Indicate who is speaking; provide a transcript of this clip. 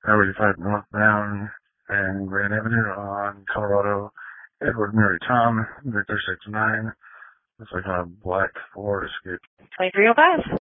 Speaker 1: Highway 85 northbound and Grand Avenue on Colorado. Edward Mary Tom, Victor 69. Looks like a black Ford Escape.
Speaker 2: 2305.